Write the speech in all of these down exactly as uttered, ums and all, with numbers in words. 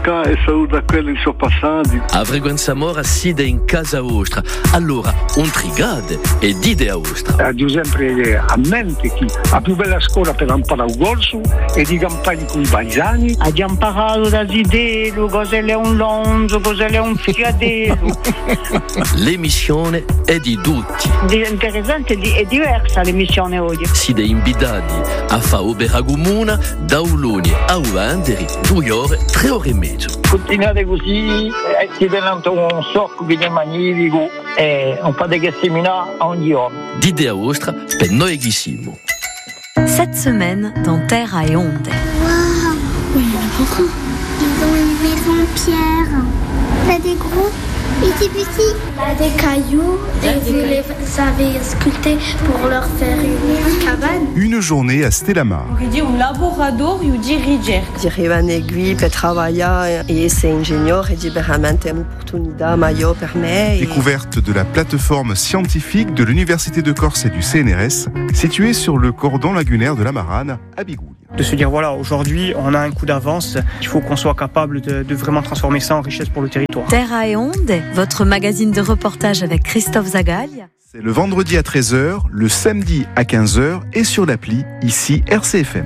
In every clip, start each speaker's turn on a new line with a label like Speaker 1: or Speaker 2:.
Speaker 1: Francesca e saluta quelli che sono passati.
Speaker 2: A frequenza mora siede in casa vostra. Allora, un trigade e dite a vostra.
Speaker 3: Ho sempre a mente che la più bella scuola per imparare il corso è di campagna con i paesani.
Speaker 4: Abbiamo imparato da Zidelo, cosa è un lonzo, cosa è un fiadello.
Speaker 2: L'emissione è di tutti.
Speaker 4: È interessante e diversa l'emissione oggi.
Speaker 2: Siete invitati a fare opera comune da Uloni a Uvanderi, due ore, tre ore e mezzo.
Speaker 5: Continuate così, eh, siete diventato un sacco di magnifico e un po' di seminare ogni giorno.
Speaker 2: Dite a vostra per noi che siamo.
Speaker 6: Cette semaine dans Terre et Onde.
Speaker 7: Waouh, il y en a beaucoup. Ils ont une maison en pierre. Il y a des gros et des petits. Il y a des cailloux et vous les avez sculptés pour leur faire une cabane.
Speaker 8: Une journée à Stellamar.
Speaker 9: On dit un laboratoire ou dirigeur.
Speaker 10: Dirigui per travailler et c'est ingénieur et di veramente un'opportunità maior per me.
Speaker 8: Découverte de la plateforme scientifique de l'Université de Corse et du C N R S, située sur le cordon lagunaire de la Marane, à Bigouille.
Speaker 11: De se dire, voilà, aujourd'hui, on a un coup d'avance, il faut qu'on soit capable de, de vraiment transformer ça en richesse pour le territoire.
Speaker 6: Terre et Onde, votre magazine de reportage avec Christophe Zagalia.
Speaker 8: C'est le vendredi à treize heures, le samedi à quinze heures et sur l'appli, ici R C F M.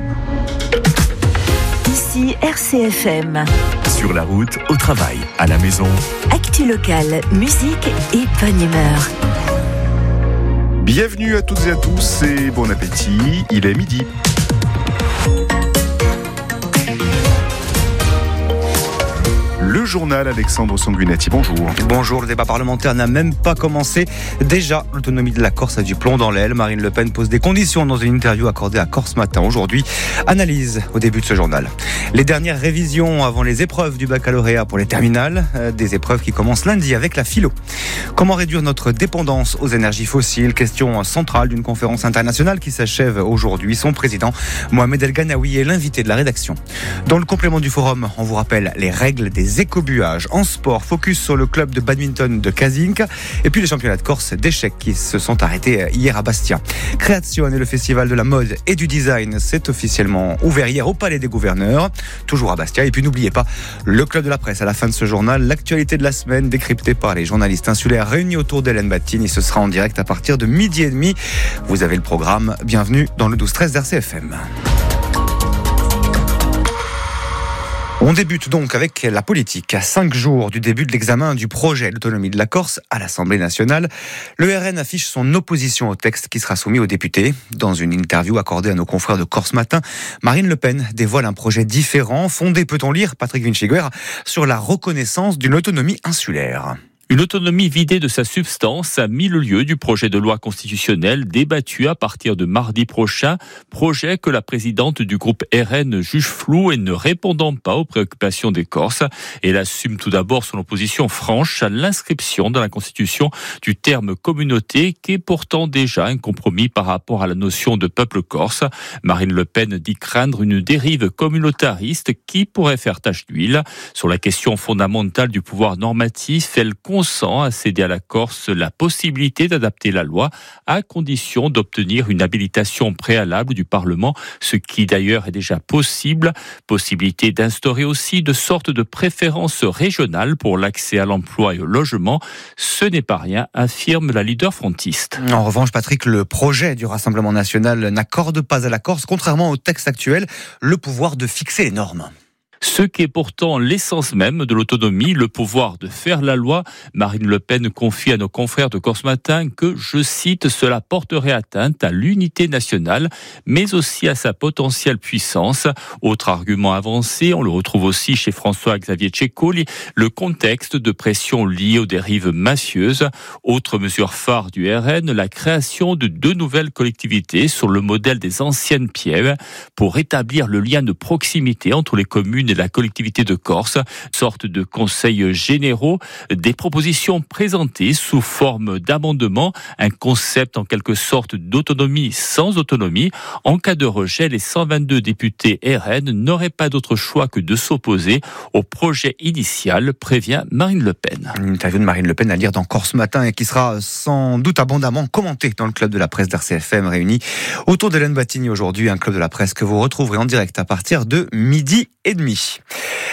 Speaker 6: Ici R C F M.
Speaker 12: Sur la route, au travail, à la maison.
Speaker 6: Actu locale, musique et bonne humeur.
Speaker 8: Bienvenue à toutes et à tous et bon appétit, il est midi. Le journal Alexandre Sanguinetti, bonjour.
Speaker 13: Bonjour, le débat parlementaire n'a même pas commencé. Déjà, l'autonomie de la Corse a du plomb dans l'aile. Marine Le Pen pose des conditions dans une interview accordée à Corse Matin aujourd'hui. Analyse au début de ce journal. Les dernières révisions avant les épreuves du baccalauréat pour les terminales. Des épreuves qui commencent lundi avec la philo. Comment réduire notre dépendance aux énergies fossiles? Question centrale d'une conférence internationale qui s'achève aujourd'hui. Son président, Mohamed El Ganaoui, est l'invité de la rédaction. Dans le complément du forum, on vous rappelle les règles des écobuages. En sport, focus sur le club de badminton de Kazinka et puis les championnats de Corse d'échecs qui se sont arrêtés hier à Bastia. Création et le festival de la mode et du design s'est officiellement ouvert hier au Palais des Gouverneurs, toujours à Bastia. Et puis n'oubliez pas, le club de la presse à la fin de ce journal, l'actualité de la semaine décryptée par les journalistes insulaires réunis autour d'Hélène Battini. Ce sera en direct à partir de midi et demi. Vous avez le programme. Bienvenue dans le douze treize d'R C F M. On débute donc avec la politique. À cinq jours du début de l'examen du projet d'autonomie de la Corse à l'Assemblée nationale, le R N affiche son opposition au texte qui sera soumis aux députés. Dans une interview accordée à nos confrères de Corse Matin, Marine Le Pen dévoile un projet différent, fondé, peut-on lire, Patrick Vinciguer, sur la reconnaissance d'une autonomie insulaire.
Speaker 14: Une autonomie vidée de sa substance a mis le lieu du projet de loi constitutionnelle débattu à partir de mardi prochain, projet que la présidente du groupe R N juge flou et ne répondant pas aux préoccupations des Corses. Elle assume tout d'abord son opposition franche à l'inscription dans la Constitution du terme communauté qui est pourtant déjà un compromis par rapport à la notion de peuple corse. Marine Le Pen dit craindre une dérive communautariste qui pourrait faire tache d'huile. Sur la question fondamentale du pouvoir normatif, elle consent à céder à la Corse la possibilité d'adapter la loi à condition d'obtenir une habilitation préalable du Parlement, ce qui d'ailleurs est déjà possible. Possibilité d'instaurer aussi de sortes de préférences régionales pour l'accès à l'emploi et au logement. Ce n'est pas rien, affirme la leader frontiste.
Speaker 13: En revanche, Patrick, le projet du Rassemblement national n'accorde pas à la Corse, contrairement au texte actuel, le pouvoir de fixer les normes.
Speaker 14: Ce qui est pourtant l'essence même de l'autonomie, le pouvoir de faire la loi. Marine Le Pen confie à nos confrères de Corse Matin que, je cite, cela porterait atteinte à l'unité nationale, mais aussi à sa potentielle puissance. Autre argument avancé, on le retrouve aussi chez François-Xavier Ceccoli, le contexte de pression lié aux dérives mafieuses. Autre mesure phare du R N, la création de deux nouvelles collectivités sur le modèle des anciennes Pièves pour rétablir le lien de proximité entre les communes et la collectivité de Corse, sorte de conseils généraux, des propositions présentées sous forme d'amendements, un concept en quelque sorte d'autonomie sans autonomie. En cas de rejet, les cent vingt-deux députés R N n'auraient pas d'autre choix que de s'opposer au projet initial, prévient Marine Le Pen.
Speaker 13: Une interview de Marine Le Pen à lire dans Corse Matin et qui sera sans doute abondamment commentée dans le club de la presse d'R C F M réuni autour d'Hélène Battini aujourd'hui, un club de la presse que vous retrouverez en direct à partir de midi et demi.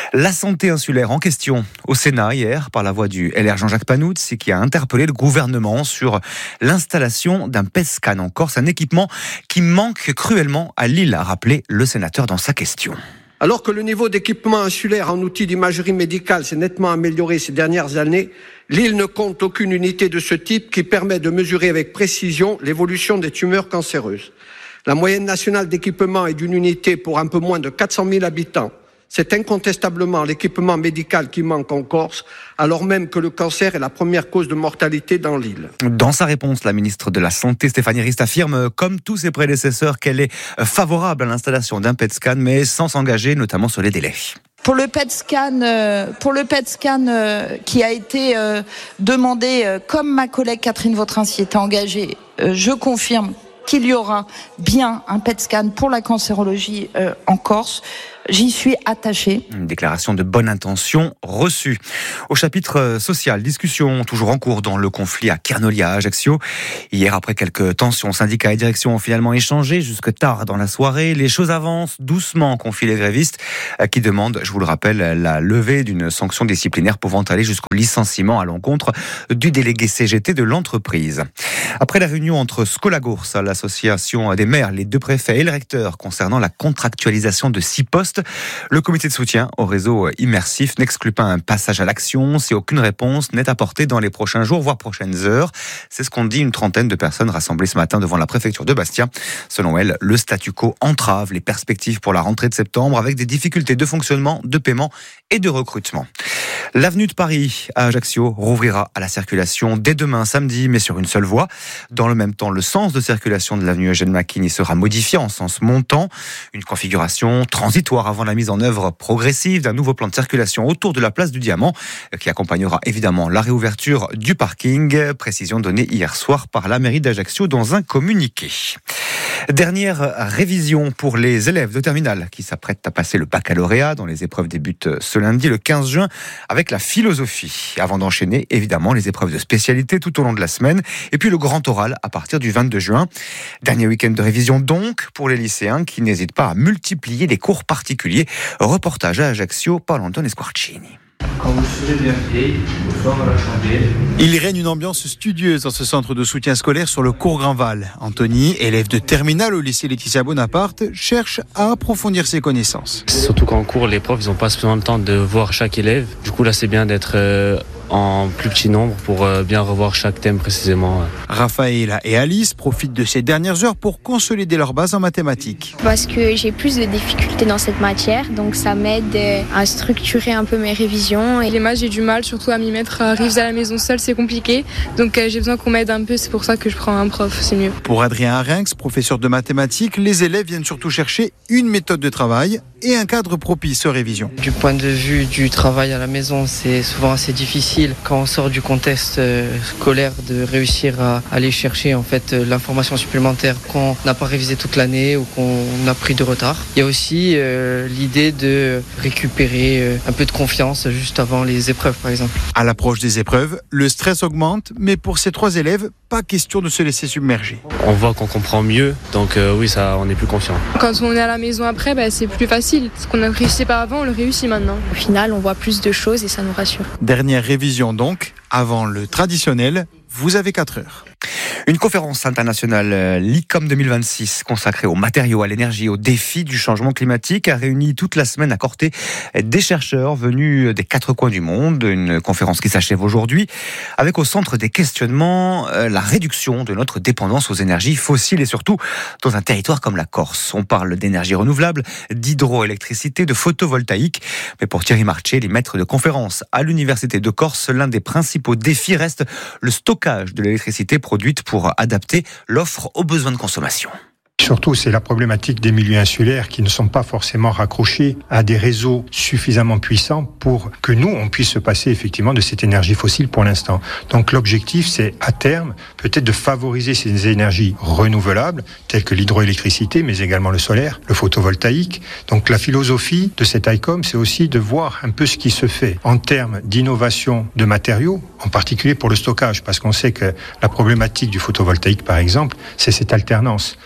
Speaker 13: La santé insulaire en question au Sénat hier par la voix du L R Jean-Jacques Panouts, c'est qui a interpellé le gouvernement sur l'installation d'un P E T scan en Corse, un équipement qui manque cruellement à l'île, a rappelé le sénateur dans sa question.
Speaker 15: Alors que le niveau d'équipement insulaire en outils d'imagerie médicale s'est nettement amélioré ces dernières années, l'île ne compte aucune unité de ce type qui permet de mesurer avec précision l'évolution des tumeurs cancéreuses. La moyenne nationale d'équipement est d'une unité pour un peu moins de quatre cent mille habitants. C'est incontestablement l'équipement médical qui manque en Corse, alors même que le cancer est la première cause de mortalité dans l'île.
Speaker 13: Dans sa réponse, la ministre de la Santé, Stéphanie Rist, affirme, comme tous ses prédécesseurs, qu'elle est favorable à l'installation d'un P E T scan, mais sans s'engager notamment sur les délais.
Speaker 16: Pour le P E T scan, euh, pour le P E T scan euh, qui a été euh, demandé, euh, comme ma collègue Catherine Vautrin s'y était engagée, euh, je confirme qu'il y aura bien un P E T scan pour la cancérologie euh, en Corse. J'y suis attachée.
Speaker 13: Une déclaration de bonne intention reçue. Au chapitre social, discussion toujours en cours dans le conflit à Kernolia, à Ajaccio. Hier, après quelques tensions, syndicats et direction ont finalement échangé jusque tard dans la soirée. Les choses avancent doucement, confient les grévistes, qui demandent, je vous le rappelle, la levée d'une sanction disciplinaire pouvant aller jusqu'au licenciement à l'encontre du délégué C G T de l'entreprise. Après la réunion entre Scolagours, l'association des maires, les deux préfets et le recteur concernant la contractualisation de six postes, le comité de soutien au réseau immersif n'exclut pas un passage à l'action si aucune réponse n'est apportée dans les prochains jours, voire prochaines heures. C'est ce qu'ont dit une trentaine de personnes rassemblées ce matin devant la préfecture de Bastia. Selon elles, le statu quo entrave les perspectives pour la rentrée de septembre avec des difficultés de fonctionnement, de paiement et de recrutement. L'avenue de Paris à Ajaccio rouvrira à la circulation dès demain samedi, mais sur une seule voie. Dans le même temps, le sens de circulation de l'avenue Eugène Macquigny sera modifié en sens montant. Une configuration transitoire avant la mise en œuvre progressive d'un nouveau plan de circulation autour de la place du Diamant, qui accompagnera évidemment la réouverture du parking. Précision donnée hier soir par la mairie d'Ajaccio dans un communiqué. Dernière révision pour les élèves de terminale qui s'apprêtent à passer le baccalauréat, dont les épreuves débutent ce lundi, le quinze juin, avec la philosophie. Avant d'enchaîner, évidemment, les épreuves de spécialité tout au long de la semaine, et puis le grand oral à partir du vingt-deux juin. Dernier week-end de révision donc pour les lycéens qui n'hésitent pas à multiplier les cours particuliers. Reportage à Ajaccio par Anton Squarcini.
Speaker 17: Quand vous serez bien fait, au fond de la chandelle. Il règne une ambiance studieuse dans ce centre de soutien scolaire sur le cours Grandval. Anthony, élève de terminale au lycée Laetitia Bonaparte, cherche à approfondir ses connaissances.
Speaker 18: C'est surtout qu'en cours, les profs, ils n'ont pas suffisamment le temps de voir chaque élève. Du coup, là, c'est bien d'être euh, en plus petit nombre pour euh, bien revoir chaque thème précisément.
Speaker 17: Raphaël et Alice profitent de ces dernières heures pour consolider leur base en mathématiques.
Speaker 19: Parce que j'ai plus de difficultés dans cette matière, donc ça m'aide à structurer un peu mes révisions.
Speaker 20: Et les maths, j'ai du mal, surtout à m'y mettre. À réviser à la maison seule, c'est compliqué. Donc euh, j'ai besoin qu'on m'aide un peu, c'est pour ça que je prends un prof, c'est mieux.
Speaker 17: Pour Adrien Arinx, professeur de mathématiques, les élèves viennent surtout chercher une méthode de travail et un cadre propice aux révisions.
Speaker 21: Du point de vue du travail à la maison, c'est souvent assez difficile quand on sort du contexte scolaire de réussir à aller chercher en fait l'information supplémentaire qu'on n'a pas révisé toute l'année ou qu'on a pris de retard. Il y a aussi euh, l'idée de récupérer euh, un peu de confiance juste avant les épreuves par exemple.
Speaker 17: À l'approche des épreuves, le stress augmente, mais pour ces trois élèves, pas question de se laisser submerger.
Speaker 18: On voit qu'on comprend mieux, donc euh, oui, ça, on est plus confiant.
Speaker 20: Quand on est à la maison après, bah, c'est plus facile. Ce qu'on a réussi pas avant, on le réussit maintenant.
Speaker 19: Au final, on voit plus de choses et ça nous rassure.
Speaker 17: Dernière révision donc, avant le traditionnel, vous avez quatre heures.
Speaker 13: Une conférence internationale, l'I C O M deux mille vingt-six, consacrée aux matériaux, à l'énergie, aux défis du changement climatique, a réuni toute la semaine à Corté des chercheurs venus des quatre coins du monde. Une conférence qui s'achève aujourd'hui, avec au centre des questionnements la réduction de notre dépendance aux énergies fossiles et surtout dans un territoire comme la Corse. On parle d'énergie renouvelable, d'hydroélectricité, de photovoltaïque. Mais pour Thierry Marché, les maîtres de conférence à l'Université de Corse, l'un des principaux défis reste le stockage de l'électricité produite pour adapter l'offre aux besoins de consommation.
Speaker 22: Surtout, c'est la problématique des milieux insulaires qui ne sont pas forcément raccrochés à des réseaux suffisamment puissants pour que nous, on puisse se passer effectivement de cette énergie fossile pour l'instant. Donc l'objectif, c'est à terme, peut-être de favoriser ces énergies renouvelables, telles que l'hydroélectricité, mais également le solaire, le photovoltaïque. Donc la philosophie de cet I C O M, c'est aussi de voir un peu ce qui se fait en termes d'innovation de matériaux, en particulier pour le stockage, parce qu'on sait que la problématique du photovoltaïque, par exemple, c'est cette alternance. La consommation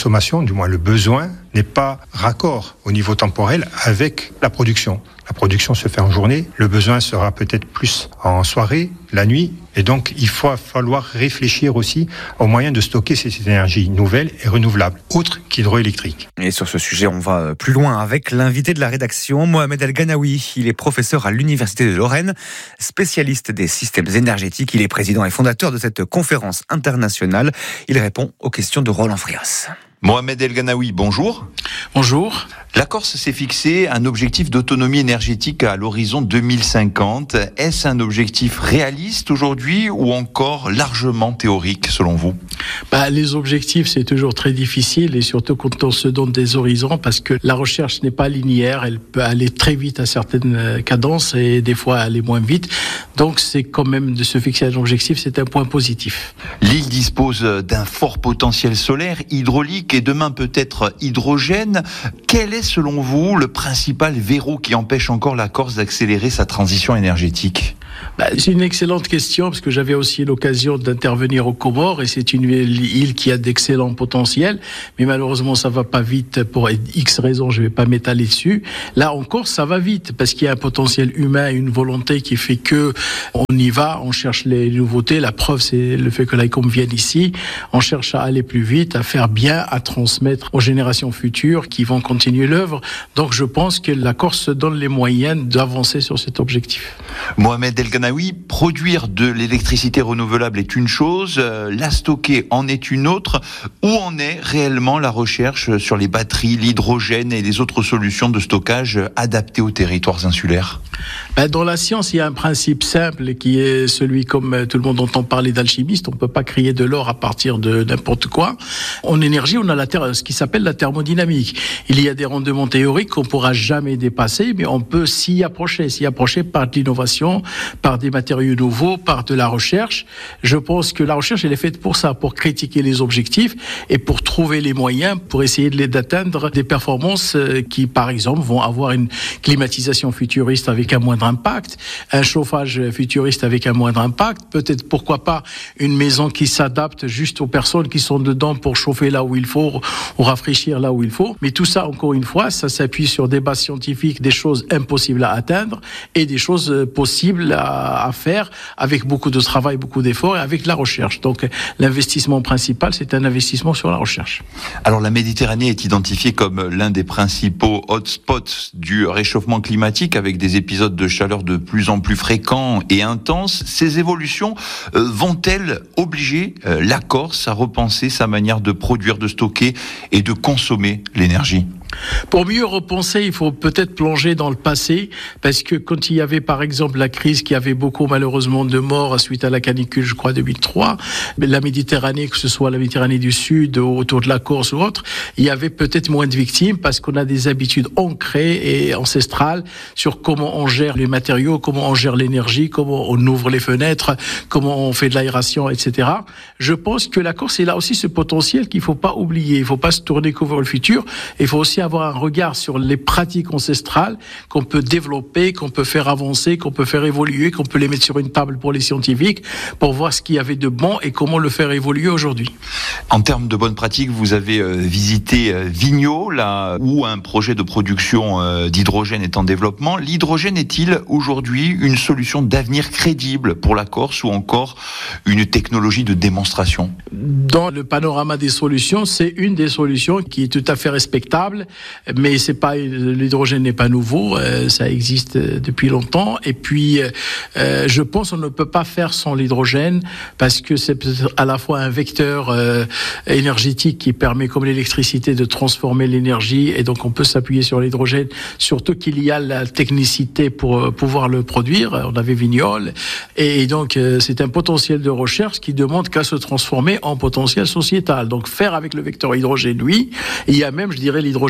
Speaker 22: consommation, du moins le besoin, n'est pas raccord au niveau temporel avec la production. La production se fait en journée, le besoin sera peut-être plus en soirée, la nuit, et donc il va falloir réfléchir aussi aux moyens de stocker cette énergie nouvelle et renouvelable, autre qu'hydroélectrique.
Speaker 13: Et sur ce sujet, on va plus loin avec l'invité de la rédaction, Mohamed El Ganaoui. Il est professeur à l'Université de Lorraine, spécialiste des systèmes énergétiques. Il est président et fondateur de cette conférence internationale. Il répond aux questions de Roland Frias.
Speaker 1: Mohamed El Ganaoui, bonjour.
Speaker 3: Bonjour.
Speaker 1: La Corse s'est fixé un objectif d'autonomie énergétique à l'horizon deux mille cinquante. Est-ce un objectif réaliste aujourd'hui ou encore largement théorique selon vous ?
Speaker 3: Bah, les objectifs, c'est toujours très difficile et surtout quand on se donne des horizons parce que la recherche n'est pas linéaire, elle peut aller très vite à certaines cadences et des fois aller moins vite. Donc c'est quand même de se fixer un objectif, c'est un point positif.
Speaker 1: L'île dispose d'un fort potentiel solaire, hydraulique et demain peut-être hydrogène. Quel est selon vous le principal verrou qui empêche encore la Corse d'accélérer sa transition énergétique ?
Speaker 3: Bah, c'est une excellente question parce que j'avais aussi l'occasion d'intervenir aux Comores et c'est une île qui a d'excellents potentiels, mais malheureusement ça va pas vite pour X raisons, je vais pas m'étaler dessus. Là en Corse ça va vite parce qu'il y a un potentiel humain, une volonté qui fait que on y va, on cherche les nouveautés. La preuve c'est le fait que l'ICOM vienne ici, on cherche à aller plus vite, à faire bien, à transmettre aux générations futures qui vont continuer l'œuvre. Donc je pense que la Corse se donne les moyens d'avancer sur cet objectif.
Speaker 1: Mohamed El Ganaoui, produire de l'électricité renouvelable est une chose, euh, la stocker en est une autre. Où en est réellement la recherche sur les batteries, l'hydrogène et les autres solutions de stockage adaptées aux territoires insulaires ?
Speaker 3: Ben, dans la science, il y a un principe simple qui est celui, comme tout le monde entend parler d'alchimiste, on ne peut pas créer de l'or à partir de n'importe quoi. En énergie, on a la ter- ce qui s'appelle la thermodynamique. Il y a des rendements théoriques qu'on ne pourra jamais dépasser, mais on peut s'y approcher, s'y approcher par de l'innovation, par des matériaux nouveaux, par de la recherche. Je pense que la recherche, elle est faite pour ça, pour critiquer les objectifs et pour trouver les moyens pour essayer de les d'atteindre des performances qui, par exemple, vont avoir une climatisation futuriste avec un moindre impact, un chauffage futuriste avec un moindre impact, peut-être pourquoi pas une maison qui s'adapte juste aux personnes qui sont dedans pour chauffer là où il faut ou rafraîchir là où il faut. Mais tout ça, encore une fois, ça s'appuie sur des bases scientifiques, des choses impossibles à atteindre et des choses possibles à, à faire avec beaucoup de travail, beaucoup d'efforts et avec la recherche. Donc l'investissement principal, c'est un investissement sur la recherche.
Speaker 1: Alors la Méditerranée est identifiée comme l'un des principaux hotspots du réchauffement climatique avec des épisodes de chaleur de plus en plus fréquents et intenses. Ces évolutions euh, vont-elles obliger euh, la Corse à repenser sa manière de produire, de stocker et de consommer l'énergie ?
Speaker 3: Pour mieux repenser, il faut peut-être plonger dans le passé, parce que quand il y avait par exemple la crise qui avait beaucoup malheureusement de morts suite à la canicule, je crois deux mille trois, mais la Méditerranée, que ce soit la Méditerranée du Sud, autour de la Corse ou autre, il y avait peut-être moins de victimes parce qu'on a des habitudes ancrées et ancestrales sur comment on gère les matériaux, comment on gère l'énergie, comment on ouvre les fenêtres, comment on fait de l'aération, et cetera. Je pense que la Corse, elle a aussi ce potentiel qu'il faut pas oublier. Il faut pas se tourner que vers le futur. Il faut aussi avoir un regard sur les pratiques ancestrales qu'on peut développer, qu'on peut faire avancer, qu'on peut faire évoluer, qu'on peut les mettre sur une table pour les scientifiques pour voir ce qu'il y avait de bon et comment le faire évoluer aujourd'hui.
Speaker 1: En termes de bonnes pratiques, vous avez euh, visité euh, Vigno, là où un projet de production euh, d'hydrogène est en développement. L'hydrogène est-il aujourd'hui une solution d'avenir crédible pour la Corse ou encore une technologie de démonstration ?
Speaker 3: Dans le panorama des solutions, c'est une des solutions qui est tout à fait respectable. Mais c'est pas, l'hydrogène n'est pas nouveau, euh, ça existe depuis longtemps. Et puis, euh, je pense qu'on ne peut pas faire sans l'hydrogène parce que c'est à la fois un vecteur euh, énergétique qui permet, comme l'électricité, de transformer l'énergie. Et donc, on peut s'appuyer sur l'hydrogène, surtout qu'il y a la technicité pour euh, pouvoir le produire. On avait Vignol. Et donc, euh, c'est un potentiel de recherche qui demande qu'à se transformer en potentiel sociétal. Donc, faire avec le vecteur hydrogène, oui. Et il y a même, je dirais, l'hydrogène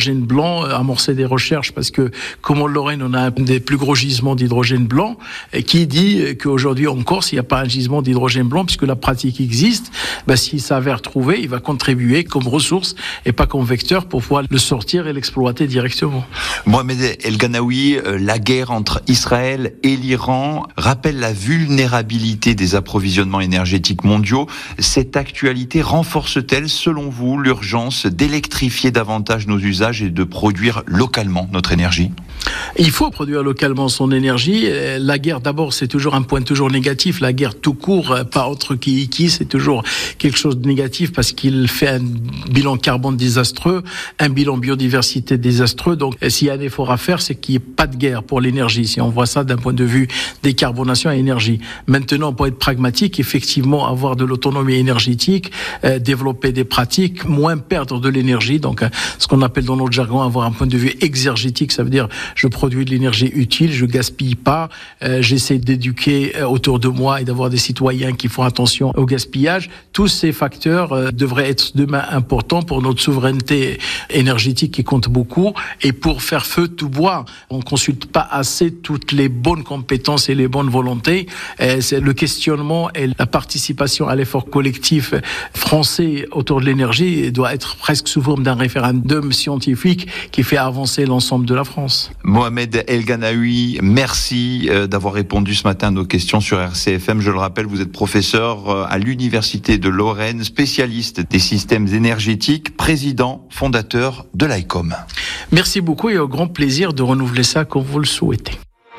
Speaker 3: d'hydrogène blanc, amorcer des recherches, parce que, comme en Lorraine, on a un des plus gros gisements d'hydrogène blanc, et qui dit qu'aujourd'hui, en Corse, il n'y a pas un gisement d'hydrogène blanc, puisque la pratique existe. Ben, s'il s'avère trouvé, il va contribuer comme ressource et pas comme vecteur pour pouvoir le sortir et l'exploiter directement.
Speaker 1: Mohamed El Ganaoui, la guerre entre Israël et l'Iran rappelle la vulnérabilité des approvisionnements énergétiques mondiaux. Cette actualité renforce-t-elle, selon vous, l'urgence d'électrifier davantage nos usages et de produire localement notre énergie ?
Speaker 3: Il faut produire localement son énergie. La guerre, d'abord, c'est toujours un point toujours négatif. La guerre tout court, pas entre qui et qui, c'est toujours quelque chose de négatif parce qu'il fait un bilan carbone désastreux, un bilan biodiversité désastreux. Donc, s'il y a un effort à faire, c'est qu'il n'y ait pas de guerre pour l'énergie. Si on voit ça d'un point de vue décarbonation et énergie. Maintenant, pour être pragmatique, effectivement, avoir de l'autonomie énergétique, euh, développer des pratiques, moins perdre de l'énergie. Donc, euh, ce qu'on appelle dans notre jargon, avoir un point de vue exergétique, ça veut dire je produis de l'énergie utile, je gaspille pas, euh, j'essaie d'éduquer euh, autour de moi et d'avoir des citoyens qui font attention au gaspillage. Tous ces facteurs euh, devraient être demain importants pour notre souveraineté énergétique qui compte beaucoup et pour faire feu tout bois. On consulte pas assez toutes les bonnes compétences et les bonnes volontés. Et c'est le questionnement et la participation à l'effort collectif français autour de l'énergie doit être presque sous forme d'un référendum scientifique qui fait avancer l'ensemble de la France.
Speaker 1: Mohamed El Ganaoui, merci d'avoir répondu ce matin à nos questions sur R C F M. Je le rappelle, vous êtes professeur à l'Université de Lorraine, spécialiste des systèmes énergétiques, président fondateur de l'A I C O M.
Speaker 3: Merci beaucoup et au grand plaisir de renouveler ça comme vous le souhaitez.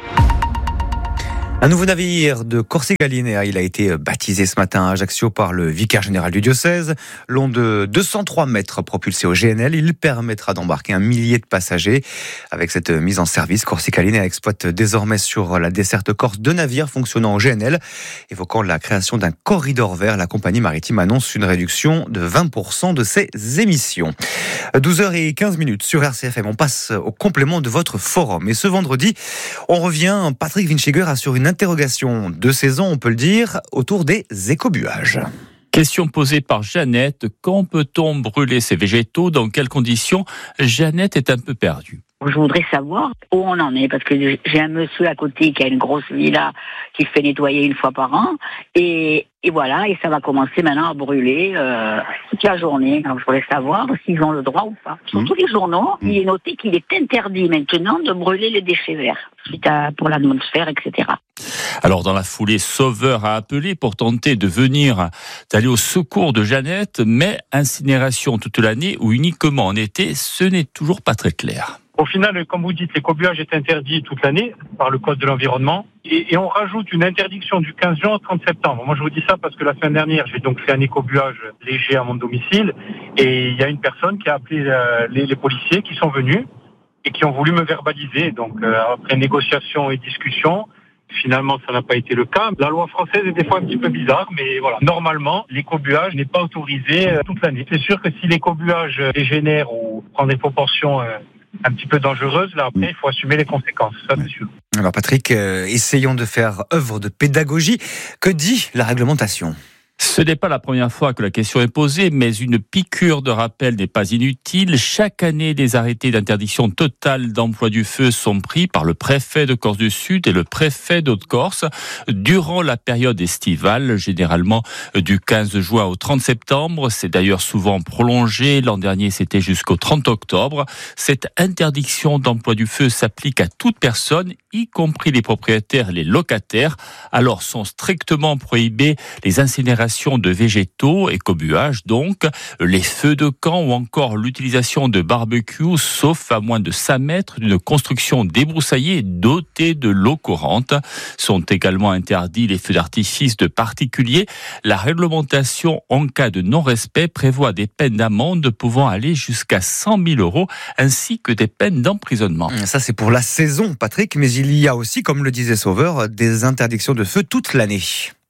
Speaker 13: Un nouveau navire de Corsica-Linea, il a été baptisé ce matin à Ajaccio par le vicaire général du diocèse. Long de deux cent trois mètres propulsé au G N L, il permettra d'embarquer un millier de passagers. Avec cette mise en service, Corsica-Linea exploite désormais sur la desserte corse deux navires fonctionnant au G N L. Évoquant la création d'un corridor vert, la compagnie maritime annonce une réduction de vingt pour cent de ses émissions. douze heures quinze sur R C F M, on passe au complément de votre forum. Et ce vendredi, on revient, Patrick Winchiger assure une interrogation de saison, on peut le dire, autour des écobuages.
Speaker 14: Question posée par Jeannette. Quand peut-on brûler ces végétaux ? Dans quelles conditions ? Jeannette est un peu perdue.
Speaker 4: Je voudrais savoir où on en est, parce que j'ai un monsieur à côté qui a une grosse villa qui fait nettoyer une fois par an, et, et voilà, et ça va commencer maintenant à brûler euh, toute la journée. Alors je voudrais savoir s'ils ont le droit ou pas. Sur tous les journaux, mmh. il est noté qu'il est interdit maintenant de brûler les déchets verts, suite à, pour l'atmosphère, et cetera.
Speaker 14: Alors dans la foulée, Sauveur a appelé pour tenter de venir, d'aller au secours de Jeannette, mais incinération toute l'année ou uniquement en été, ce n'est toujours pas très clair.
Speaker 5: Au final, comme vous dites, l'écobuage est interdit toute l'année par le Code de l'environnement et, et on rajoute une interdiction du quinze juin au trente septembre. Moi, je vous dis ça parce que la semaine dernière, j'ai donc fait un écobuage léger à mon domicile et il y a une personne qui a appelé euh, les, les policiers qui sont venus et qui ont voulu me verbaliser. Donc, euh, après négociation et discussion, finalement, ça n'a pas été le cas. La loi française est des fois un petit peu bizarre, mais voilà. Normalement, l'écobuage n'est pas autorisé euh, toute l'année. C'est sûr que si l'écobuage dégénère ou prend des proportions euh, un petit peu dangereuse, là après il faut assumer les conséquences, ça c'est sûr.
Speaker 13: Alors Patrick, euh, essayons de faire œuvre de pédagogie. Que dit la réglementation ?
Speaker 14: Ce n'est pas la première fois que la question est posée, mais une piqûre de rappel n'est pas inutile. Chaque année, des arrêtés d'interdiction totale d'emploi du feu sont pris par le préfet de Corse du Sud et le préfet d'Haute-Corse durant la période estivale, généralement du quinze juin au trente septembre. C'est d'ailleurs souvent prolongé. L'an dernier, c'était jusqu'au trente octobre. Cette interdiction d'emploi du feu s'applique à toute personne, y compris les propriétaires et les locataires. Alors sont strictement prohibées les incinérations de végétaux, écobuages donc, les feux de camp ou encore l'utilisation de barbecue, sauf à moins de cinq mètres d'une construction débroussaillée dotée de l'eau courante. Sont également interdits les feux d'artifice de particuliers. La réglementation en cas de non-respect prévoit des peines d'amende pouvant aller jusqu'à cent mille euros ainsi que des peines d'emprisonnement.
Speaker 13: Ça c'est pour la saison, Patrick, mais il y a aussi, comme le disait Sauveur, des interdictions de feu toute l'année.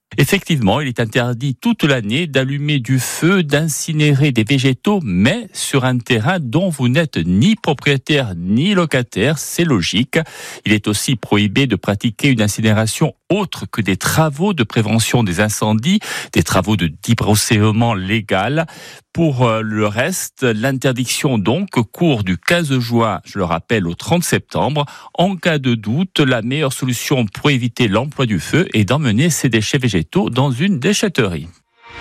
Speaker 14: Effectivement, il est interdit toute l'année d'allumer du feu, d'incinérer des végétaux, mais sur un terrain dont vous n'êtes ni propriétaire ni locataire, c'est logique. Il est aussi prohibé de pratiquer une incinération autre que des travaux de prévention des incendies, des travaux de débroussaillement légal. Pour le reste, l'interdiction donc court du quinze juin, je le rappelle, au trente septembre. En cas de doute, la meilleure solution pour éviter l'emploi du feu est d'emmener ces déchets végétaux dans une déchetterie.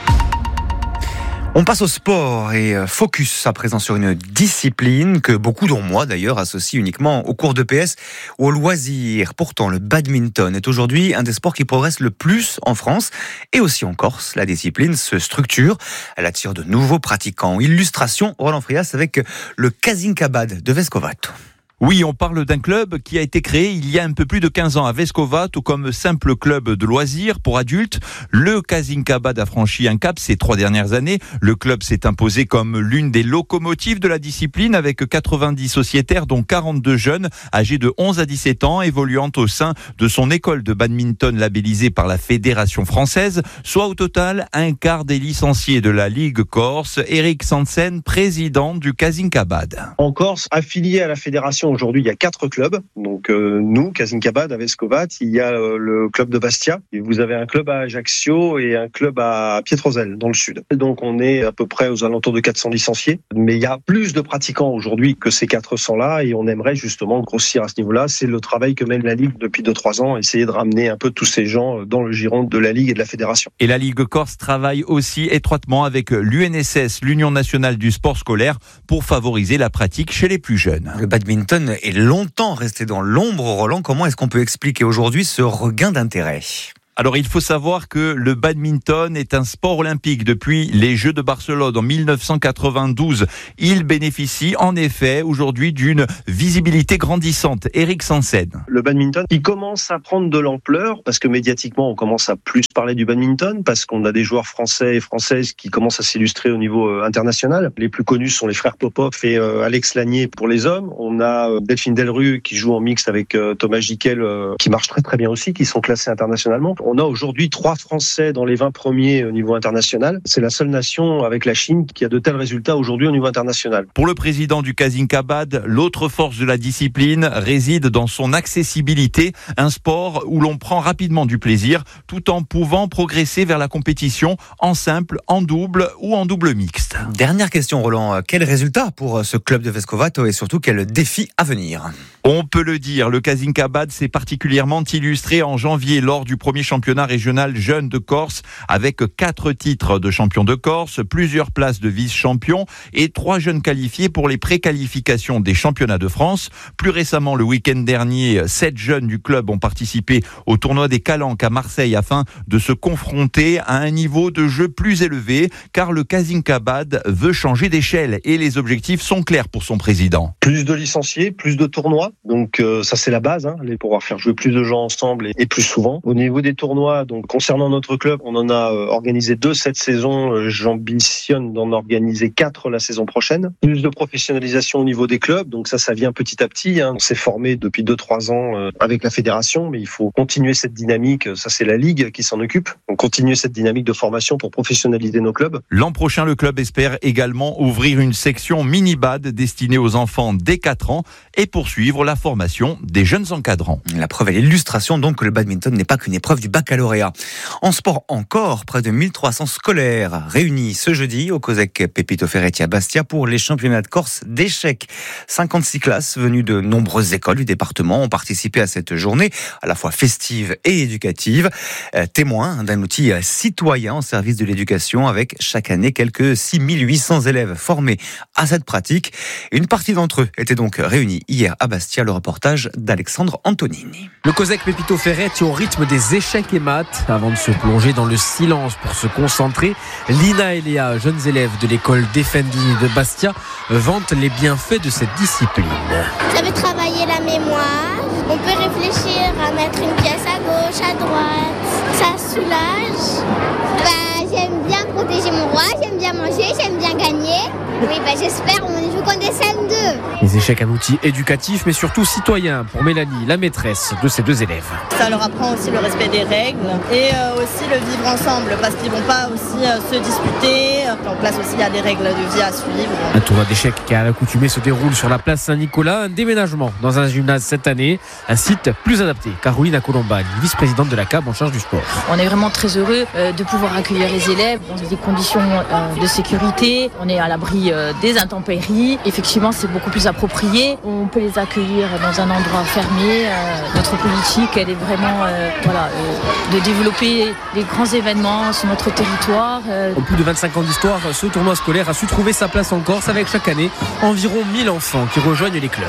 Speaker 13: On passe au sport et focus à présent sur une discipline que beaucoup, dont moi d'ailleurs, associent uniquement aux cours de P S ou aux loisirs. Pourtant, le badminton est aujourd'hui un des sports qui progresse le plus en France et aussi en Corse. La discipline se structure, elle attire de nouveaux pratiquants. Illustration, Roland Frias avec le Kazinkabad de Vescovato.
Speaker 1: Oui, on parle d'un club qui a été créé il y a un peu plus de quinze ans à Vescovato comme simple club de loisirs pour adultes. Le Kazinkabad a franchi un cap ces trois dernières années. Le club s'est imposé comme l'une des locomotives de la discipline avec quatre-vingt-dix sociétaires dont quarante-deux jeunes âgés de onze à dix-sept ans évoluant au sein de son école de badminton labellisée par la Fédération française, soit au total un quart des licenciés de la Ligue Corse. Eric Sansen, président du Kazinkabad.
Speaker 2: En Corse, affilié à la Fédération, aujourd'hui, il y a quatre clubs. Donc, euh, nous, Kazinkabad, à Vescovato, il y a euh, le club de Bastia. Et vous avez un club à Ajaccio et un club à Pietrosel, dans le sud. Donc, on est à peu près aux alentours de quatre cents licenciés. Mais il y a plus de pratiquants aujourd'hui que ces quatre cents-là. Et on aimerait justement grossir à ce niveau-là. C'est le travail que mène la Ligue depuis deux trois ans. Essayer de ramener un peu tous ces gens dans le giron de la Ligue et de la Fédération.
Speaker 1: Et la Ligue Corse travaille aussi étroitement avec l'U N S S, l'Union nationale du sport scolaire, pour favoriser la pratique chez les plus jeunes.
Speaker 13: Le badminton est longtemps resté dans l'ombre, Roland. Comment est-ce qu'on peut expliquer aujourd'hui ce regain d'intérêt ?
Speaker 1: Alors, il faut savoir que le badminton est un sport olympique depuis les Jeux de Barcelone en mille neuf cent quatre-vingt-douze. Il bénéficie en effet aujourd'hui d'une visibilité grandissante. Eric Sansen.
Speaker 2: Le badminton, il commence à prendre de l'ampleur parce que médiatiquement, on commence à plus parler du badminton parce qu'on a des joueurs français et françaises qui commencent à s'illustrer au niveau international. Les plus connus sont les frères Popov et euh, Alex Lanier pour les hommes. On a euh, Delphine Delrue qui joue en mixte avec euh, Thomas Gickel euh, qui marche très très bien aussi, qui sont classés internationalement. On a aujourd'hui trois Français dans les vingt premiers au niveau international. C'est la seule nation avec la Chine qui a de tels résultats aujourd'hui au niveau international.
Speaker 1: Pour le président du Kazinkabad, l'autre force de la discipline réside dans son accessibilité, un sport où l'on prend rapidement du plaisir tout en pouvant progresser vers la compétition en simple, en double ou en double mixte.
Speaker 13: Dernière question, Roland. Quel résultat pour ce club de Vescovato et surtout quel défi à venir ?
Speaker 1: On peut le dire, le Kazinkabad s'est particulièrement illustré en janvier lors du premier championnat régional jeune de Corse avec quatre titres de champion de Corse, plusieurs places de vice-champion et trois jeunes qualifiés pour les préqualifications des championnats de France. Plus récemment, le week-end dernier, sept jeunes du club ont participé au tournoi des Calanques à Marseille afin de se confronter à un niveau de jeu plus élevé car le Kazinkabad veut changer d'échelle et les objectifs sont clairs pour son président.
Speaker 2: Plus de licenciés, plus de tournois. Donc euh, ça c'est la base, hein, les pouvoir faire jouer plus de gens ensemble et, et plus souvent. Au niveau des tournois, donc concernant notre club, on en a euh, organisé deux cette saison. Euh, j'ambitionne d'en organiser quatre la saison prochaine. Plus de professionnalisation au niveau des clubs, donc ça ça vient petit à petit. Hein. On s'est formé depuis deux trois ans euh, avec la fédération, mais il faut continuer cette dynamique. Ça c'est la ligue qui s'en occupe. On continue cette dynamique de formation pour professionnaliser nos clubs.
Speaker 1: L'an prochain, le club espère également ouvrir une section mini-bad destinée aux enfants dès quatre ans et poursuivre la formation des jeunes encadrants.
Speaker 13: La preuve et l'illustration donc que le badminton n'est pas qu'une épreuve du baccalauréat. En sport encore, près de mille trois cents scolaires réunis ce jeudi au COSEC Pepito Ferretti à Bastia pour les championnats de Corse d'échecs. cinquante-six classes venues de nombreuses écoles du département ont participé à cette journée à la fois festive et éducative, euh, témoin d'un outil citoyen au service de l'éducation avec chaque année quelques six mille huit cents élèves formés à cette pratique. Une partie d'entre eux étaient donc réunis hier à Bastia. Le reportage d'Alexandre Antonini.
Speaker 7: Le COSEC Pepito Ferretti au rythme des échecs et maths. Avant de se plonger dans le silence pour se concentrer, Lina et Léa, jeunes élèves de l'école Defendini de Bastia, vantent les bienfaits de cette discipline.
Speaker 23: Ça veut travailler la mémoire. On peut réfléchir à mettre une pièce à gauche, à droite. Ça soulage. Bah, j'aime bien protéger mon roi, j'aime bien manger, j'aime bien gagner. Oui, bah, j'espère, on joue contre des C M deux.
Speaker 7: Les échecs, un outil éducatif, mais surtout citoyen pour Mélanie, la maîtresse de ses deux élèves.
Speaker 9: Ça leur apprend aussi le respect des règles et euh, aussi le vivre ensemble, parce qu'ils vont pas aussi euh, se disputer. En classe aussi, il y a des règles de vie à suivre.
Speaker 7: Un tournoi d'échecs qui à l'accoutumée se déroule sur la place Saint-Nicolas. Un déménagement dans un gymnase cette année, un site plus adapté. Caroline Acolombane, vice-présidente de la C A B en charge du sport.
Speaker 10: On est vraiment très heureux euh, de pouvoir accueillir les élèves dans des conditions euh, de sécurité. On est à l'abri euh, des intempéries. Effectivement, c'est beaucoup plus approprié. On peut les accueillir dans un endroit fermé. Euh, notre politique, elle est vraiment euh, voilà, euh, de développer les grands événements sur notre territoire. Euh.
Speaker 7: En plus de vingt-cinq ans d'histoire, ce tournoi scolaire a su trouver sa place en Corse avec chaque année environ mille enfants qui rejoignent les clubs.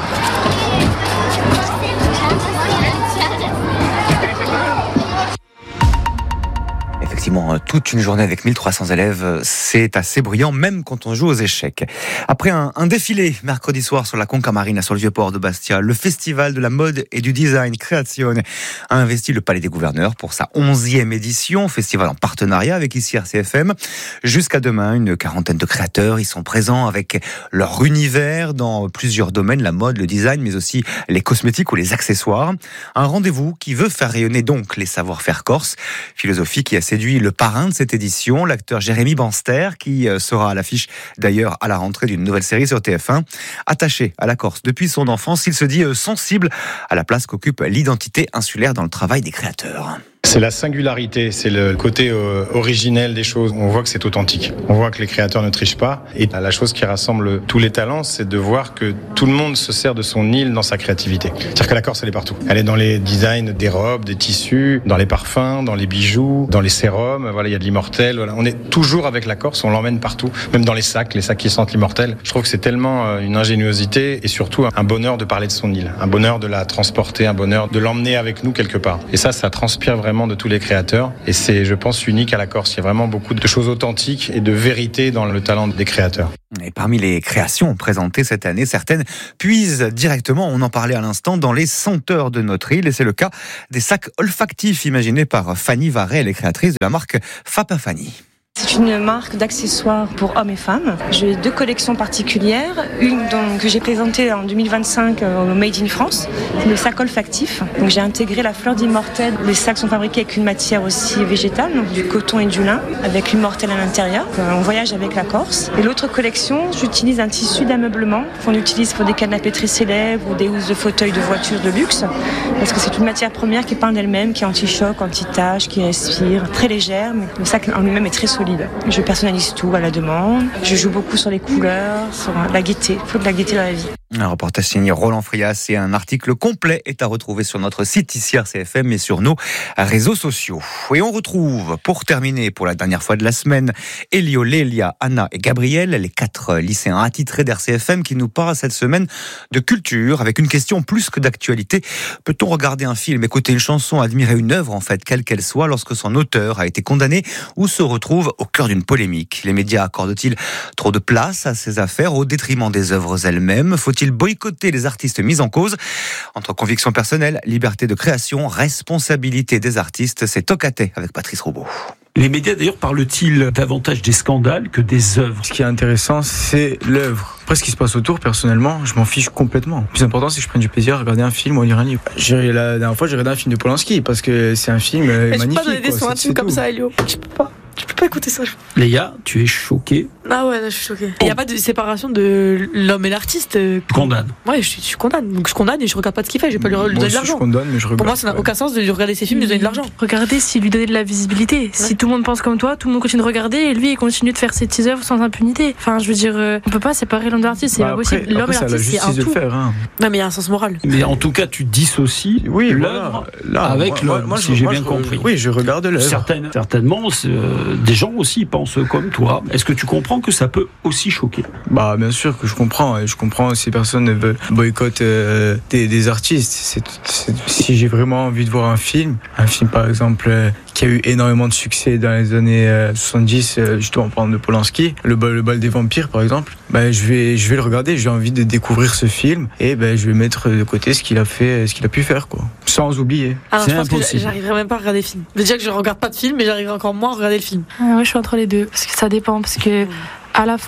Speaker 13: Effectivement, toute une journée avec mille trois cents élèves, c'est assez bruyant, même quand on joue aux échecs. Après un, un défilé mercredi soir sur la Conca Marina, sur le Vieux-Port de Bastia, le festival de la mode et du design Creazione a investi le Palais des Gouverneurs pour sa onzième édition, festival en partenariat avec ici R C F M. Jusqu'à demain, une quarantaine de créateurs y sont présents avec leur univers dans plusieurs domaines, la mode, le design, mais aussi les cosmétiques ou les accessoires. Un rendez-vous qui veut faire rayonner donc les savoir-faire corses, philosophie qui a séduit le parrain de cette édition, l'acteur Jérémy Banster, qui sera à l'affiche d'ailleurs à la rentrée d'une nouvelle série sur T F un. Attaché à la Corse depuis son enfance, il se dit sensible à la place qu'occupe l'identité insulaire dans le travail des créateurs.
Speaker 22: C'est la singularité, c'est le côté euh, originel des choses. On voit que c'est authentique. On voit que les créateurs ne trichent pas. Et la chose qui rassemble tous les talents, c'est de voir que tout le monde se sert de son île dans sa créativité. C'est-à-dire que la Corse, elle est partout. Elle est dans les designs des robes, des tissus, dans les parfums, dans les bijoux, dans les sérums. Voilà, il y a de l'immortel. Voilà. On est toujours avec la Corse, on l'emmène partout. Même dans les sacs, les sacs qui sentent l'immortel. Je trouve que c'est tellement une ingéniosité et surtout un bonheur de parler de son île. Un bonheur de la transporter, un bonheur de l'emmener avec nous quelque part. Et ça, ça transpire vraiment de tous les créateurs et c'est, je pense, unique à la Corse. Il y a vraiment beaucoup de choses authentiques et de vérité dans le talent des créateurs.
Speaker 13: Et parmi les créations présentées cette année, certaines puisent directement, on en parlait à l'instant, dans les senteurs de notre île et c'est le cas des sacs olfactifs imaginés par Fanny Varret, elle est créatrice de la marque Fapa Fanny.
Speaker 11: C'est une marque d'accessoires pour hommes et femmes. J'ai deux collections particulières. Une donc, que j'ai présentée en deux mille vingt-cinq au Made in France, le sac olfactif. Donc, j'ai intégré la fleur d'immortel. Les sacs sont fabriqués avec une matière aussi végétale, donc du coton et du lin, avec l'immortel à l'intérieur. On voyage avec la Corse. Et l'autre collection, j'utilise un tissu d'ameublement qu'on utilise pour des canapés très célèbres ou des housses de fauteuils de voitures de luxe. Parce que c'est une matière première qui est peinte d'elle-même, qui est anti-choc, anti-tache, qui respire, très légère, mais le sac en lui-même est très solide. Je personnalise tout à la demande. Je joue beaucoup sur les couleurs, sur la gaieté. Il faut de la gaieté dans la vie.
Speaker 13: Un reportage signé Roland Frias et un article complet est à retrouver sur notre site ici R C F M et sur nos réseaux sociaux. Et on retrouve, pour terminer, pour la dernière fois de la semaine, Elio, Lélia, Anna et Gabriel, les quatre lycéens attitrés d'R C F M qui nous parlent cette semaine de culture avec une question plus que d'actualité. Peut-on regarder un film, écouter une chanson, admirer une œuvre en fait, quelle qu'elle soit, lorsque son auteur a été condamné ou se retrouve au cœur d'une polémique? Les médias accordent-ils trop de place à ces affaires au détriment des œuvres elles-mêmes? Faut-il boycotter les artistes mis en cause? Entre conviction personnelle, liberté de création, responsabilité des artistes, c'est Tocaté avec Patrice Roubaud.
Speaker 24: Les médias d'ailleurs parlent-ils davantage des scandales que des œuvres?
Speaker 25: Ce qui est intéressant, c'est l'œuvre. Après, ce qui se passe autour, personnellement, je m'en fiche complètement. Le plus important, c'est que je prenne du plaisir à regarder un film ou à lire un livre. J'ai, la dernière fois, j'ai regardé un film de Polanski parce que c'est un film euh, magnifique.
Speaker 26: Je peux pas donner des sons intimes comme ça, Elio. Je peux pas. Je peux pas écouter ça.
Speaker 24: Léa, tu es choquée?
Speaker 26: Ah ouais, là, je suis choquée. Il n'y a pas de séparation de l'homme et l'artiste.
Speaker 24: Tu condamnes?
Speaker 26: Ouais, je, je condamne. Donc je condamne et je regarde pas ce qu'il fait. Je vais pas lui, lui donner de l'argent.
Speaker 25: Je condamne, mais je regarde.
Speaker 26: Pour moi, ça n'a aucun sens de lui regarder ses films et de lui donner de l'argent.
Speaker 20: Regardez, c'est lui donner de la visibilité. Ouais. Si tout le monde pense comme toi, tout le monde continue de regarder et lui, il continue de faire ses petites œuvres sans impunité. Enfin, je veux dire, euh, on peut pas séparer l'homme de l'artiste. C'est bah pas possible. L'homme et l'artiste, c'est un tout.
Speaker 25: Faire, hein.
Speaker 26: Non, mais il y a un sens moral.
Speaker 24: Mais en tout cas, tu dissocies oui, l'œuvre voilà. avec moi, l'œuvre, moi, si moi, j'ai moi, bien je, compris.
Speaker 25: Oui, je regarde l'œuvre.
Speaker 24: Certaines, certainement, euh, des gens aussi pensent comme toi. Est-ce que tu comprends que ça peut aussi choquer?
Speaker 25: Bah bien sûr que je comprends. Je comprends si personne veut boycotter euh, des, des artistes. C'est, c'est, si j'ai vraiment envie de voir un film, un film par exemple euh, qui a eu énormément de succès dans les années euh, soixante-dix, euh, justement en parlant de Polanski, le bal, le bal des vampires par exemple, bah, je vais je vais le regarder. J'ai envie de découvrir ce film et bah, je vais mettre de côté ce qu'il a fait, ce qu'il a pu faire quoi, sans oublier.
Speaker 26: Alors,
Speaker 25: c'est
Speaker 26: je pense
Speaker 25: impossible.
Speaker 26: Que j'arriverai même pas à regarder le film. Déjà que je regarde pas de film, mais j'arriverai encore moins à regarder le film.
Speaker 20: Ah, ouais, je suis entre les deux parce que ça dépend parce que à la fois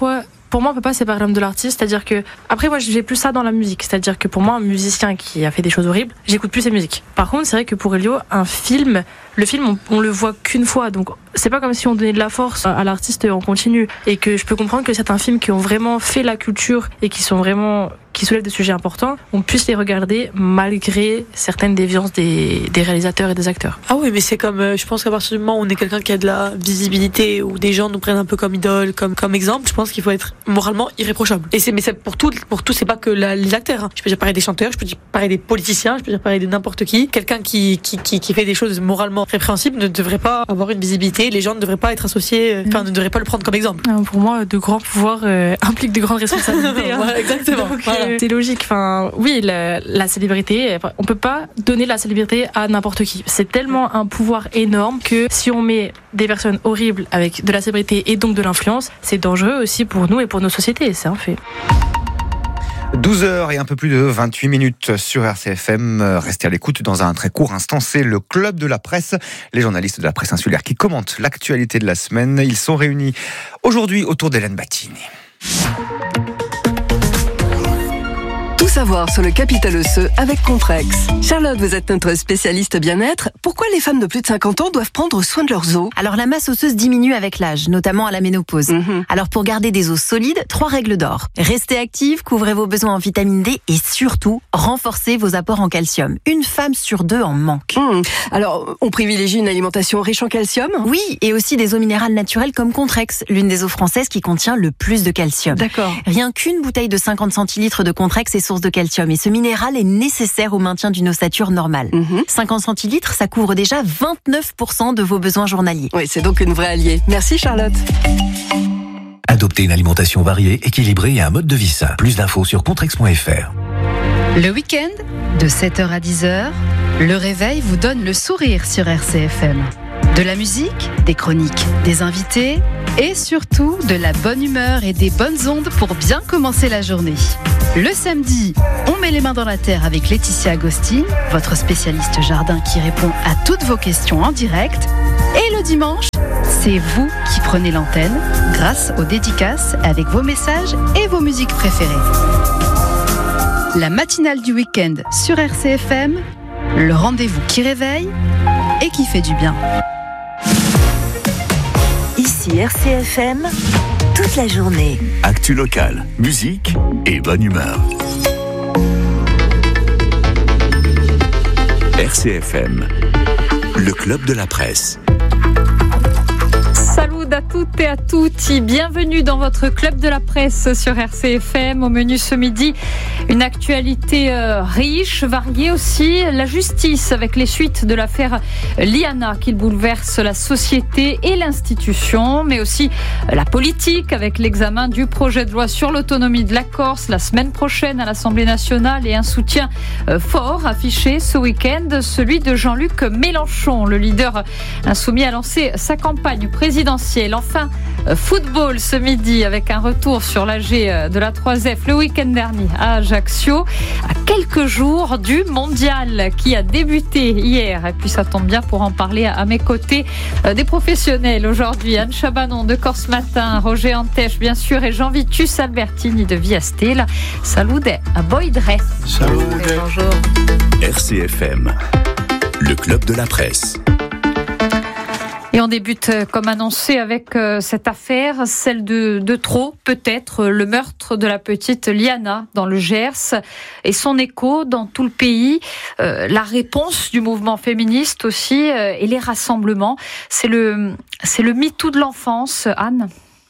Speaker 20: Pour moi, on peut pas séparer l'homme de l'artiste. C'est-à-dire que, après, moi, j'ai plus ça dans la musique. C'est-à-dire que pour moi, un musicien qui a fait des choses horribles, j'écoute plus ses musiques. Par contre, c'est vrai que pour Elio, un film, le film, on, on le voit qu'une fois. Donc, c'est pas comme si on donnait de la force à l'artiste en continu. Et que je peux comprendre que certains films qui ont vraiment fait la culture et qui sont vraiment, qui soulèvent des sujets importants, on puisse les regarder malgré certaines déviances des, des réalisateurs et des acteurs.
Speaker 26: Ah oui, mais c'est comme, euh, je pense qu'à partir du moment où on est quelqu'un qui a de la visibilité, où des gens nous prennent un peu comme idole, comme, comme exemple, je pense qu'il faut être moralement irréprochable. Et c'est, mais c'est pour tout, pour tout, c'est pas que la, les acteurs, hein. Je peux dire pareil des chanteurs, je peux dire pareil des politiciens, je peux dire pareil de n'importe qui. Quelqu'un qui, qui, qui, qui fait des choses moralement répréhensibles ne devrait pas avoir une visibilité, les gens ne devraient pas être associés, enfin, mmh. ne devraient pas le prendre comme exemple.
Speaker 20: Alors pour moi, de grands pouvoirs euh, impliquent de grandes responsabilités. Hein.
Speaker 26: Voilà, exactement.
Speaker 20: Donc,
Speaker 26: voilà.
Speaker 20: euh, c'est logique. Enfin, oui, la, la célébrité, on peut pas donner la célébrité à n'importe qui. C'est tellement un pouvoir énorme que si on met des personnes horribles avec de la célébrité et donc de l'influence, c'est dangereux aussi pour nous et pour nos sociétés. C'est un fait.
Speaker 13: douze heures et un peu plus de vingt-huit minutes sur R C F M. Restez à l'écoute dans un très court instant. C'est le Club de la Presse, les journalistes de la presse insulaire qui commentent l'actualité de la semaine. Ils sont réunis aujourd'hui autour d'Hélène Battini.
Speaker 6: Tout savoir sur le capital osseux avec Contrex. Charlotte, vous êtes notre spécialiste bien-être. Pourquoi les femmes de plus de cinquante ans doivent prendre soin de leurs os ?
Speaker 8: Alors la masse osseuse diminue avec l'âge, notamment à la ménopause. Mmh. Alors pour garder des os solides, trois règles d'or. Restez active, couvrez vos besoins en vitamine D et surtout, renforcez vos apports en calcium. Une femme sur deux en manque.
Speaker 6: Mmh. Alors, on privilégie une alimentation riche en calcium ?
Speaker 8: Oui, et aussi des eaux minérales naturelles comme Contrex, l'une des eaux françaises qui contient le plus de calcium.
Speaker 6: D'accord.
Speaker 8: Rien qu'une bouteille de cinquante centilitres de Contrex est source de calcium et ce minéral est nécessaire au maintien d'une ossature normale. Mmh. cinquante centilitres, ça couvre déjà vingt-neuf pour cent de vos besoins journaliers.
Speaker 6: Oui, c'est donc une vraie alliée. Merci Charlotte.
Speaker 12: Adoptez une alimentation variée, équilibrée et un mode de vie sain. Plus d'infos sur contrex point f r.
Speaker 15: Le week-end, de sept heures à dix heures, le réveil vous donne le sourire sur R C F M. De la musique, des chroniques, des invités et surtout de la bonne humeur et des bonnes ondes pour bien commencer la journée. Le samedi, on met les mains dans la terre avec Laetitia Agostine, votre spécialiste jardin qui répond à toutes vos questions en direct. Et le dimanche, c'est vous qui prenez l'antenne grâce aux dédicaces avec vos messages et vos musiques préférées. La matinale du week-end sur R C F M, le rendez-vous qui réveille et qui fait du bien.
Speaker 16: Ici R C F M, toute la journée.
Speaker 12: Actu locale, musique et bonne humeur. R C F M, le Club de la Presse.
Speaker 21: Salut à toutes et à tutti, bienvenue dans votre Club de la Presse sur R C F M. Au menu ce midi, une actualité euh, riche, variée aussi, la justice avec les suites de l'affaire Liana qui bouleverse la société et l'institution, mais aussi euh, la politique avec l'examen du projet de loi sur l'autonomie de la Corse la semaine prochaine à l'Assemblée nationale et un soutien euh, fort affiché ce week-end, celui de Jean-Luc Mélenchon. Le leader insoumis a lancé sa campagne présidentielle. Enfin, football ce midi avec un retour sur l'A G de la trois F le week-end dernier à Ajaccio, à quelques jours du mondial qui a débuté hier. Et puis ça tombe bien pour en parler à mes côtés des professionnels aujourd'hui. Anne Chabanon de Corse Matin, Roger Antèche bien sûr et Jean Vitus Albertini de Via Stella. Salut à Boydre.
Speaker 12: Salut.
Speaker 21: Bonjour.
Speaker 12: R C F M, le Club de la Presse.
Speaker 21: Et on débute, comme annoncé, avec euh, cette affaire, celle de, de trop, peut-être, le meurtre de la petite Liana dans le Gers et son écho dans tout le pays, euh, la réponse du mouvement féministe aussi euh, et les rassemblements. C'est le, c'est le MeToo de l'enfance, Anne.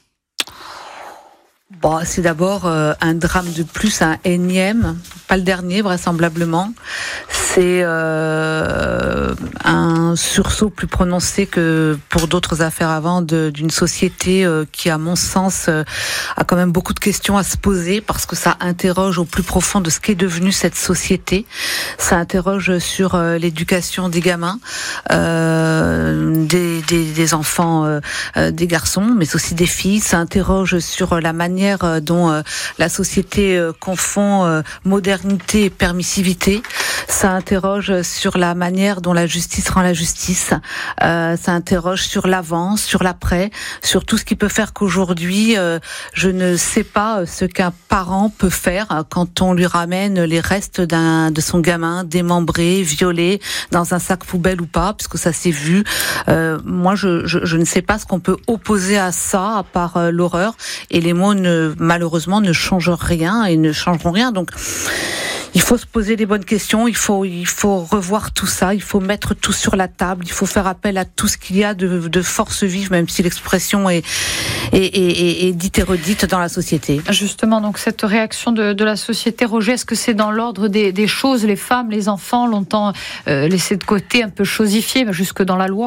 Speaker 27: Bon, c'est d'abord euh, un drame de plus, un énième, pas le dernier vraisemblablement. C'est euh, un sursaut plus prononcé que pour d'autres affaires avant de, d'une société euh, qui, à mon sens, euh, a quand même beaucoup de questions à se poser parce que ça interroge au plus profond de ce qu'est devenue cette société. Ça interroge sur euh, l'éducation des gamins, euh, des, des, des enfants, euh, des garçons, mais aussi des filles. Ça interroge sur la manière dont euh, la société euh, confond euh, modernité et permissivité. Ça interroge sur la manière dont la justice rend la justice justice. Euh, ça interroge sur l'avant, sur l'après, sur tout ce qui peut faire qu'aujourd'hui, euh, je ne sais pas ce qu'un parent peut faire quand on lui ramène les restes d'un de son gamin démembré, violé, dans un sac poubelle ou pas, puisque ça s'est vu. Euh, moi, je, je, je ne sais pas ce qu'on peut opposer à ça, à part euh, l'horreur. Et les mots, ne, malheureusement, ne changent rien et ne changeront rien. Donc, il faut se poser les bonnes questions, il faut, il faut revoir tout ça, il faut mettre tout sur la table, il faut faire appel à tout ce qu'il y a de, de force vive, même si l'expression est, est, est, est dite et redite dans la société.
Speaker 21: Justement, donc cette réaction de, de la société, Roger, est-ce que c'est dans l'ordre des, des choses, les femmes, les enfants, longtemps euh, laissés de côté, un peu chosifiés, jusque dans la loi ?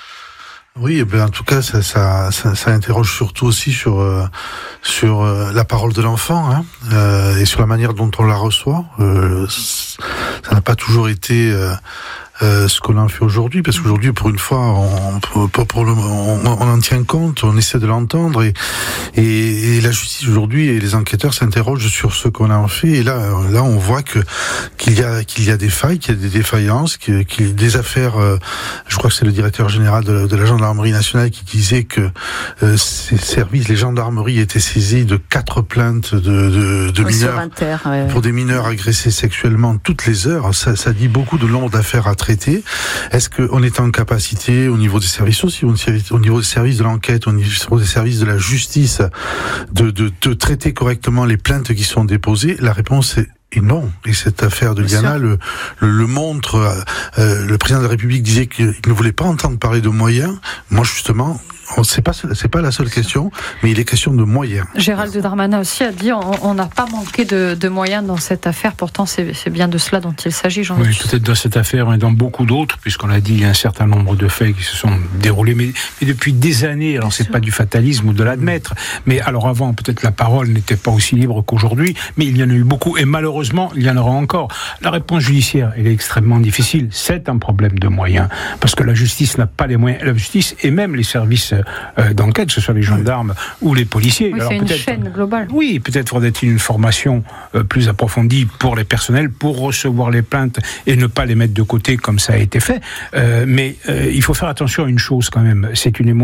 Speaker 3: Oui, ben en tout cas, ça, ça, ça, ça interroge surtout aussi sur euh, sur euh, la parole de l'enfant, hein, euh, et sur la manière dont on la reçoit. Euh, ça n'a pas toujours été euh, euh, ce qu'on en fait aujourd'hui, parce qu'aujourd'hui, pour une fois, on, pour, pour le, on, on en tient compte, on essaie de l'entendre, et, et, et la justice aujourd'hui et les enquêteurs s'interrogent sur ce qu'on en fait. Et là, là, on voit que qu'il y a qu'il y a des failles, qu'il y a des défaillances, qu'il y a des affaires. Euh, je crois que c'est le directeur général de, de la gendarmerie nationale qui disait que euh, ces services, les gendarmeries étaient saisis de quatre plaintes de, de, de mineurs
Speaker 27: inter, ouais.
Speaker 3: pour des mineurs agressés sexuellement toutes les heures. Ça, ça dit beaucoup de nombre d'affaires à traiter. Est-ce qu'on est en capacité, au niveau des services aussi, au niveau des services de l'enquête, au niveau des services de la justice, de, de, de traiter correctement les plaintes qui sont déposées? La réponse est Et non, et cette affaire de Liana le, le, le montre. Euh, le président de la République disait qu'il ne voulait pas entendre parler de moyens. Moi, justement, c'est pas c'est pas la seule question, mais il est question de moyens.
Speaker 21: Gérald Darmanin aussi a dit on n'a pas manqué de, de moyens dans cette affaire. Pourtant, c'est, c'est bien de cela dont il s'agit, Jean.
Speaker 24: Oui, peut-être dans cette affaire, mais dans beaucoup d'autres, puisqu'on l'a dit, il y a un certain nombre de faits qui se sont déroulés, mais, mais depuis des années. Alors, c'est pas du fatalisme ou de l'admettre, mais alors avant, peut-être la parole n'était pas aussi libre qu'aujourd'hui, mais il y en a eu beaucoup, et malheureusement, il y en aura encore. La réponse judiciaire, elle est extrêmement difficile. C'est un problème de moyens, parce que la justice n'a pas les moyens. La justice et même les services euh, d'enquête, que ce soit les gendarmes ou les policiers.
Speaker 21: Oui, alors, c'est une chaîne globale.
Speaker 24: Oui, peut-être faudrait-il une formation euh, plus approfondie pour les personnels, pour recevoir les plaintes et ne pas les mettre de côté comme ça a été fait. Euh, mais euh, il faut faire attention à une chose quand même, c'est une émotion.